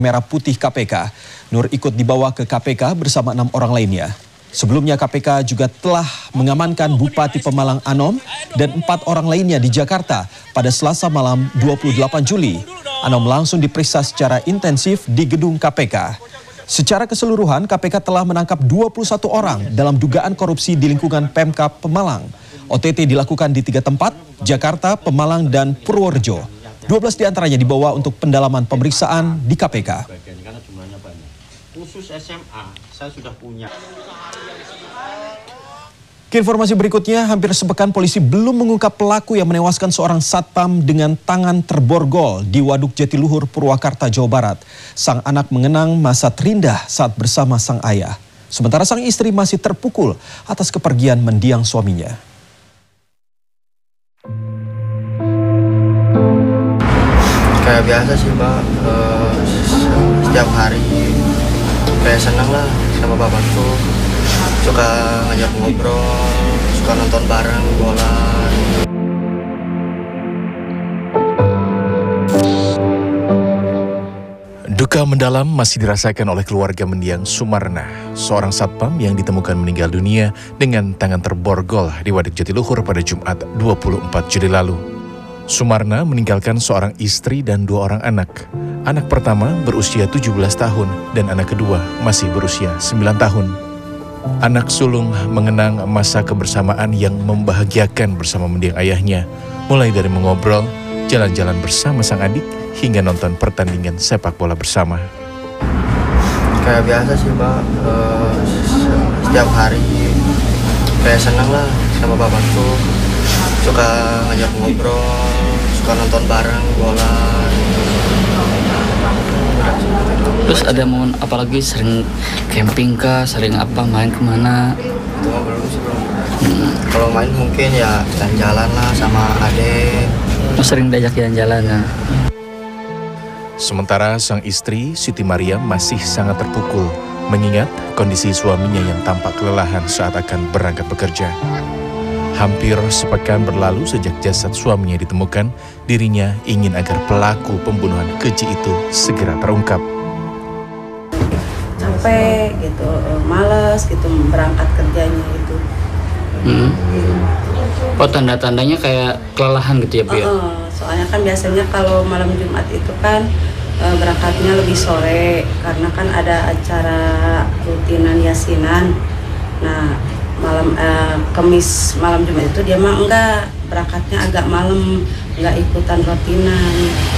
Merah Putih KPK. Nur ikut dibawa ke KPK bersama 6 orang lainnya. Sebelumnya KPK juga telah mengamankan Bupati Pemalang Anom dan 4 orang lainnya di Jakarta pada Selasa malam 28 Juli. Anom langsung diperiksa secara intensif di gedung KPK. Secara keseluruhan KPK telah menangkap 21 orang dalam dugaan korupsi di lingkungan Pemkab Pemalang. OTT dilakukan di 3 tempat, Jakarta, Pemalang, dan Purworejo. 12 diantaranya dibawa untuk pendalaman pemeriksaan di KPK. Karena jumlahnya banyak. Khusus SMA, saya sudah punya. Ke informasi berikutnya, hampir sepekan polisi belum mengungkap pelaku yang menewaskan seorang satpam dengan tangan terborgol di Waduk Jatiluhur, Purwakarta, Jawa Barat. Sang anak mengenang masa terindah saat bersama sang ayah. Sementara sang istri masih terpukul atas kepergian mendiang suaminya. Kayak biasa sih Pak, setiap hari kayak senang lah sama bapakku, suka ngajak ngobrol, suka nonton bareng bola. Duka mendalam masih dirasakan oleh keluarga mendiang Sumarna, seorang satpam yang ditemukan meninggal dunia dengan tangan terborgol di Waduk Jatiluhur pada Jumat 24 Juli lalu. Sumarna meninggalkan seorang istri dan 2 orang anak. Anak pertama berusia 17 tahun dan anak kedua masih berusia 9 tahun. Anak sulung mengenang masa kebersamaan yang membahagiakan bersama mendiang ayahnya, mulai dari mengobrol, jalan-jalan bersama sang adik, hingga nonton pertandingan sepak bola bersama. Kayak biasa sih Pak, setiap hari kayak senang lah sama bapakku, suka ngajak ngobrol, suka nonton bareng bola. Terus ada momen apalagi sering camping kah, sering apa, main kemana? Itu mah belum sih belum. Kalau main mungkin ya jalan-jalan lah sama adek. Sering diajak jalan-jalan ya. Sementara sang istri, Siti Mariam, masih sangat terpukul mengingat kondisi suaminya yang tampak kelelahan saat akan berangkat bekerja. Hampir sepekan berlalu sejak jasad suaminya ditemukan, dirinya ingin agar pelaku pembunuhan keji itu segera terungkap. Capek gitu, malas gitu berangkat kerjanya gitu. Oh, tanda-tandanya kayak kelelahan gitu ya Bu ya? Soalnya kan biasanya kalau malam Jumat itu kan berangkatnya lebih sore karena kan ada acara rutinan yasinan. Nah Kamis malam Jumat itu dia mah enggak, berangkatnya agak malam, enggak ikutan rutinan.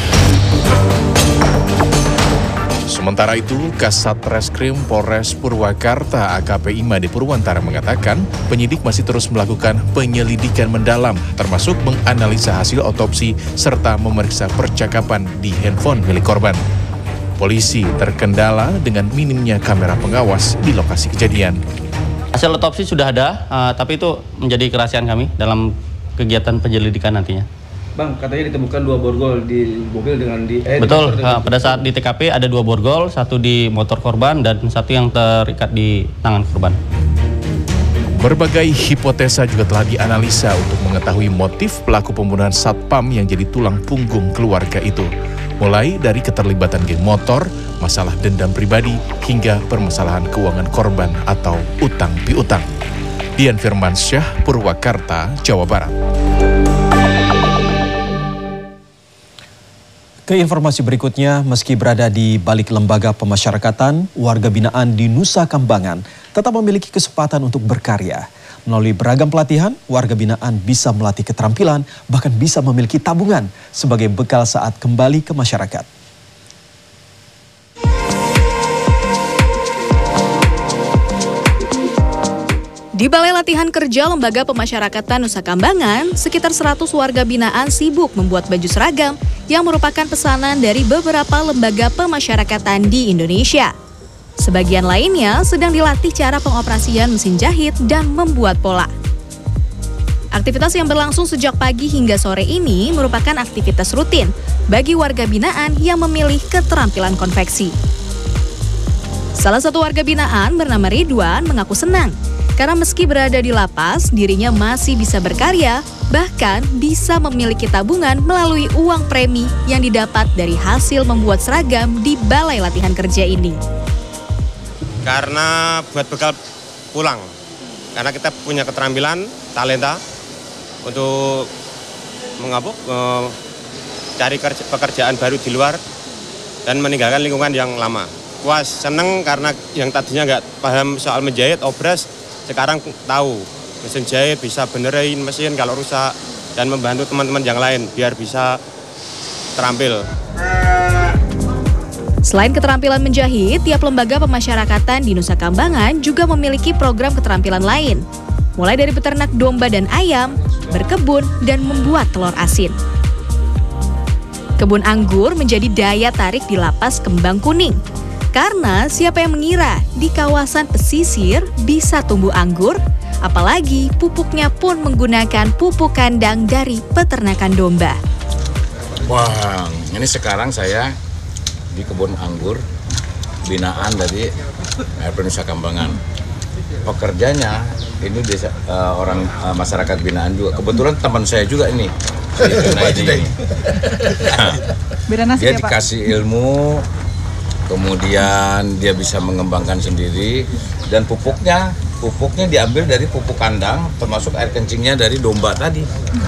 Sementara itu, Kasat Reskrim Polres Purwakarta AKP Imade Purwantara mengatakan penyidik masih terus melakukan penyelidikan mendalam, termasuk menganalisa hasil otopsi serta memeriksa percakapan di handphone milik korban. Polisi terkendala dengan minimnya kamera pengawas di lokasi kejadian. Hasil otopsi sudah ada, tapi itu menjadi kerahasiaan kami dalam kegiatan penyelidikan nantinya. Bang, katanya ditemukan 2 borgol di mobil dengan Betul, pada saat di TKP ada 2 borgol, 1 di motor korban dan 1 yang terikat di tangan korban. Berbagai hipotesa juga telah dianalisa untuk mengetahui motif pelaku pembunuhan satpam yang jadi tulang punggung keluarga itu. Mulai dari keterlibatan geng motor, masalah dendam pribadi, hingga permasalahan keuangan korban atau utang piutang. Dian Firmansyah, Purwakarta, Jawa Barat. Ke informasi berikutnya, meski berada di balik lembaga pemasyarakatan, warga binaan di Nusa Kambangan tetap memiliki kesempatan untuk berkarya. Melalui beragam pelatihan, warga binaan bisa melatih keterampilan, bahkan bisa memiliki tabungan sebagai bekal saat kembali ke masyarakat. Di Balai Latihan Kerja Lembaga Pemasyarakatan Nusa Kambangan, sekitar 100 warga binaan sibuk membuat baju seragam yang merupakan pesanan dari beberapa lembaga pemasyarakatan di Indonesia. Sebagian lainnya sedang dilatih cara pengoperasian mesin jahit dan membuat pola. Aktivitas yang berlangsung sejak pagi hingga sore ini merupakan aktivitas rutin bagi warga binaan yang memilih keterampilan konveksi. Salah satu warga binaan bernama Ridwan mengaku senang karena meski berada di lapas, dirinya masih bisa berkarya Bahkan bisa memiliki tabungan melalui uang premi yang didapat dari hasil membuat seragam di Balai Latihan Kerja ini. Karena buat bekal pulang, karena kita punya keterampilan, talenta untuk cari pekerjaan baru di luar dan meninggalkan lingkungan yang lama. Puas, seneng karena yang tadinya nggak paham soal menjahit, obras, sekarang tahu. Mesin jahit bisa benerin mesin kalau rusak dan membantu teman-teman yang lain biar bisa terampil. Selain keterampilan menjahit, tiap lembaga pemasyarakatan di Nusa Kambangan juga memiliki program keterampilan lain. Mulai dari beternak domba dan ayam, berkebun, dan membuat telur asin. Kebun anggur menjadi daya tarik di Lapas Kembang Kuning. Karena siapa yang mengira di kawasan pesisir bisa tumbuh anggur, apalagi pupuknya pun menggunakan pupuk kandang dari peternakan domba. Wah, ini sekarang saya di kebun anggur binaan dari RP Nusa Kambangan. Pekerjanya ini desa, orang masyarakat binaan juga. Kebetulan teman saya juga ini. Dia dikasih ilmu, kemudian dia bisa mengembangkan sendiri, dan pupuknya diambil dari pupuk kandang, termasuk air kencingnya dari domba tadi.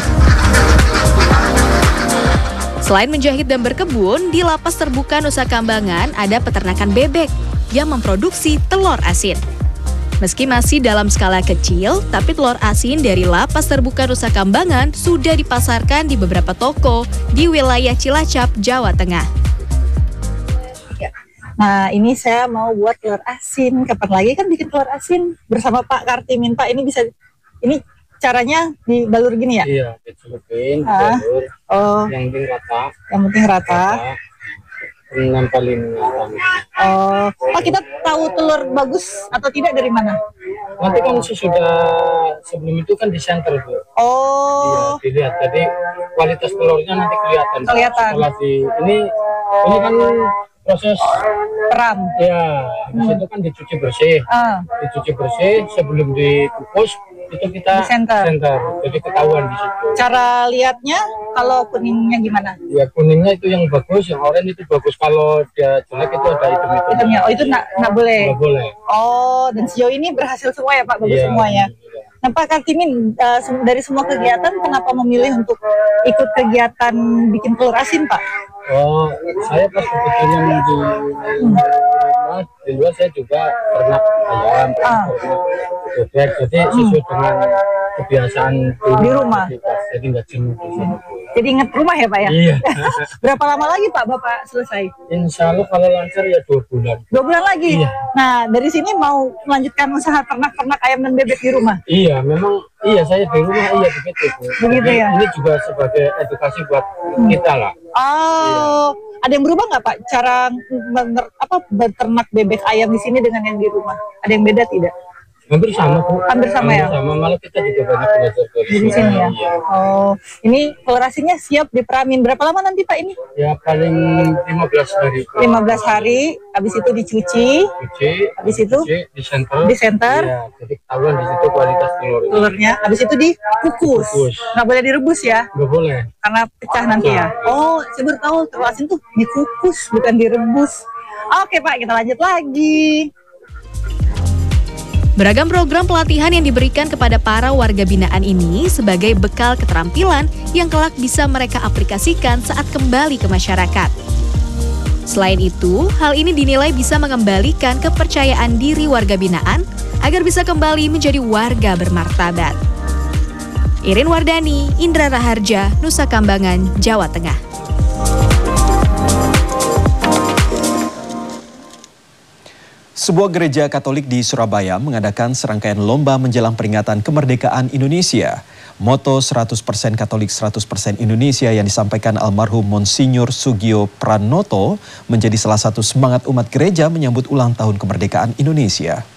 Selain menjahit dan berkebun, di Lapas Terbuka Nusa Kambangan ada peternakan bebek yang memproduksi telur asin. Meski masih dalam skala kecil, tapi telur asin dari Lapas Terbuka Nusa Kambangan sudah dipasarkan di beberapa toko di wilayah Cilacap, Jawa Tengah. Nah, ini saya mau buat telur asin. Kapan lagi kan bikin telur asin bersama Pak Kartimin. Pak, ini bisa, ini caranya dibalur gini ya? Iya, dicelupin, balur. Oh. Yang penting rata. Yang penting rata. Nempelin. Oh, Pak, kita tahu telur bagus atau tidak dari mana? Nanti kan sebelum itu kan di center, Bu. Oh. Iya, dilihat. Jadi kualitas telurnya nanti kelihatan. Kelihatan. Setelah ini kan proses peram. Ya, habis itu kan dicuci bersih. Dicuci bersih sebelum dikukus itu kita center. Jadi ketahuan di situ. Cara lihatnya kalau kuningnya gimana? Ya, kuningnya itu yang bagus, yang oranye itu bagus. Kalau dia jelek itu ada hitam-hitamnya. Oh, itu nggak boleh. Nggak boleh. Oh, dan sejauh ini berhasil semua ya Pak, bagus semua ya. Nah, Pak Kartimin, dari semua kegiatan kenapa memilih untuk ikut kegiatan bikin telur asin, Pak? Oh, saya pas kebetulan di rumah, di luar saya juga ternak ayam, bebek, jadi sesuai dengan kebiasaan di rumah. Jadi nggak jenuh di sini. Jadi ingat rumah ya Pak ya? Iya. Berapa lama lagi Pak Bapak selesai? Insya Allah kalau lancar ya 2 bulan. 2 bulan lagi? Iya. Nah, dari sini mau melanjutkan usaha ternak ayam dan bebek di rumah? Iya, memang iya saya di rumah begitu. Begitu ya? Ini juga sebagai edukasi buat kita lah. Oh, iya. Ada yang berubah nggak Pak cara beternak bebek ayam di sini dengan yang di rumah? Ada yang beda tidak? Hampir sama, Bu. Hampir sama ya? Sama, malah kita juga banyak belajar di sini ya? Iya. Oh, ini telur asinnya siap diperamin. Berapa lama nanti Pak ini? Ya, paling 15 hari. 15 hari, habis itu dicuci. Habis itu di center. Iya, jadi ketahuan di situ kualitas telurnya. Habis itu dikukus. Nggak boleh direbus ya? Nggak boleh. Karena pecah nanti ya? Oh, saya baru tahu telur asin tuh dikukus, bukan direbus. Oke Pak, kita lanjut lagi. Beragam program pelatihan yang diberikan kepada para warga binaan ini sebagai bekal keterampilan yang kelak bisa mereka aplikasikan saat kembali ke masyarakat. Selain itu, hal ini dinilai bisa mengembalikan kepercayaan diri warga binaan agar bisa kembali menjadi warga bermartabat. Irin Wardani, Indra Raharja, Nusa Kambangan, Jawa Tengah. Sebuah gereja Katolik di Surabaya mengadakan serangkaian lomba menjelang peringatan kemerdekaan Indonesia. Moto 100% Katolik 100% Indonesia yang disampaikan almarhum Monsinyur Sugio Pranoto menjadi salah satu semangat umat gereja menyambut ulang tahun kemerdekaan Indonesia.